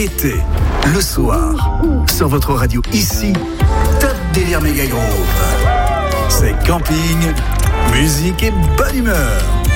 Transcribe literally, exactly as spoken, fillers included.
gaieté. Le soir, sur votre radio ici, Top Délire Méga Groove. C'est camping, musique et bonne humeur.